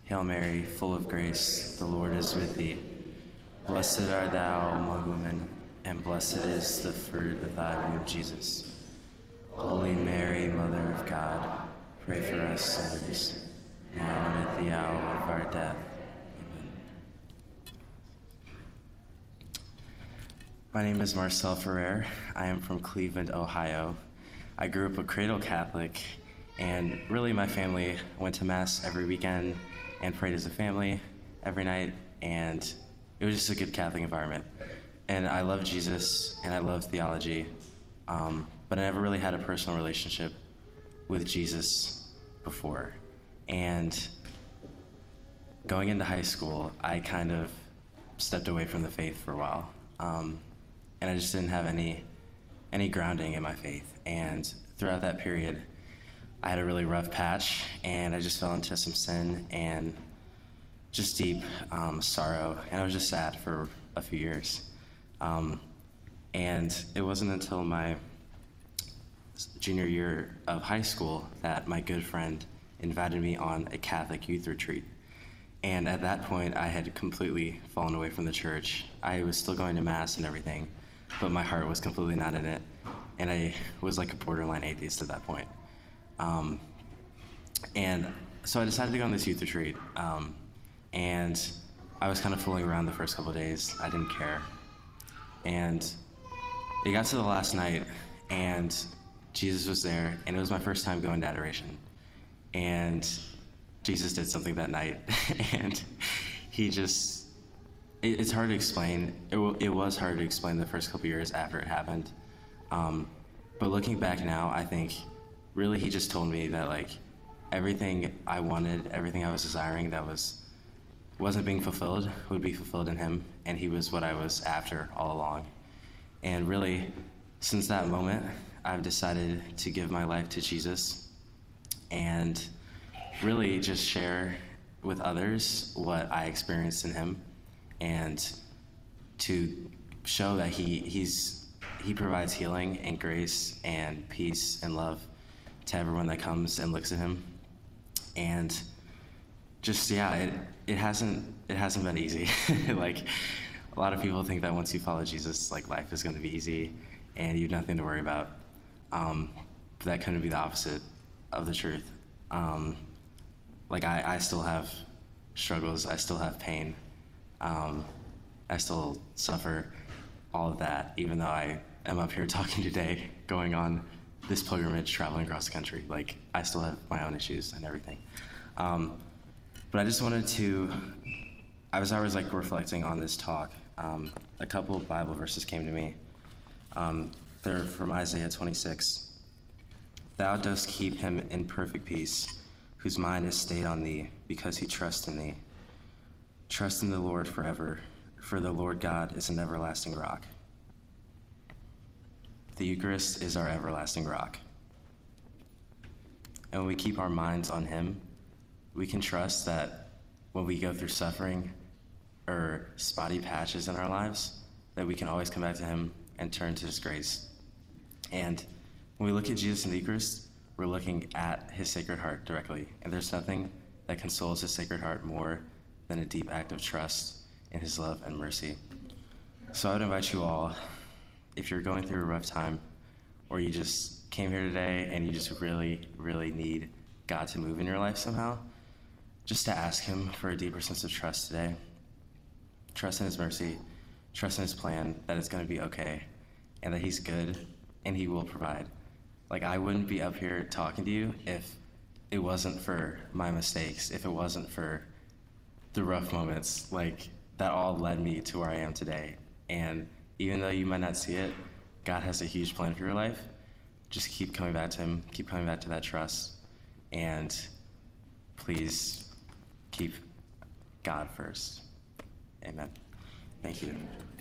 Hail Mary, full of grace, the Lord is with thee. Blessed art thou among women, and blessed is the fruit of thy womb, Jesus. Holy Mary, Mother of God, pray for us sinners, now and at the hour of our death. Amen. My name is Marcel Ferrer. I am from Cleveland, Ohio. I grew up a cradle Catholic, and really my family went to Mass every weekend and prayed as a family every night, and it was just a good Catholic environment. And I love Jesus, and I love theology, but I never really had a personal relationship with Jesus before. And going into high school, I kind of stepped away from the faith for a while, and I just didn't have any grounding in my faith. And throughout that period, I had a really rough patch, and I just fell into some sin and just deep sorrow, and I was just sad for a few years. And it wasn't until my junior year of high school that my good friend invited me on a Catholic youth retreat. And at that point, I had completely fallen away from the church. I was still going to Mass and everything, but my heart was completely not in it, and I was like a borderline atheist at that point. And so I decided to go on this youth retreat, and I was kind of fooling around the first couple of days. I didn't care. And it got to the last night, and Jesus was there, and it was my first time going to adoration. And Jesus did something that night, and he just, it's hard to explain. It was hard to explain the first couple of years after it happened. But looking back now, I think really he just told me that like everything I wanted, everything I was desiring that wasn't being fulfilled would be fulfilled in him, and he was what I was after all along. And really, since that moment, I've decided to give my life to Jesus and really just share with others what I experienced in him, and to show that he provides healing and grace and peace and love to everyone that comes and looks at him. And just, yeah, it hasn't been easy. Like, a lot of people think that once you follow Jesus, like, life is going to be easy and you have nothing to worry about. But that couldn't be the opposite of the truth. Like, I still have struggles, I still have pain, I still suffer all of that, even though I am up here talking today, going on this pilgrimage, traveling across the country. Like, I still have my own issues and everything. But I just wanted to, I was always like reflecting on this talk. A couple of Bible verses came to me. They're from Isaiah 26. Thou dost keep him in perfect peace, whose mind is stayed on thee, because he trusts in thee. Trust in the Lord forever, for the Lord God is an everlasting rock. The Eucharist is our everlasting rock. And when we keep our minds on him, we can trust that when we go through suffering or spotty patches in our lives, that we can always come back to him and turn to his grace. And when we look at Jesus in the Eucharist, we're looking at his Sacred Heart directly. And there's nothing that consoles his Sacred Heart more than a deep act of trust in his love and mercy. So I would invite you all, if you're going through a rough time, or you just came here today and you just really, really need God to move in your life somehow, just to ask him for a deeper sense of trust today. Trust in his mercy, trust in his plan, that it's going to be okay, and that he's good, and he will provide. Like, I wouldn't be up here talking to you if it wasn't for my mistakes, if it wasn't for the rough moments, like, that all led me to where I am today. And even though you might not see it, God has a huge plan for your life. Just keep coming back to him, keep coming back to that trust, and please keep God first. Amen. Thank you.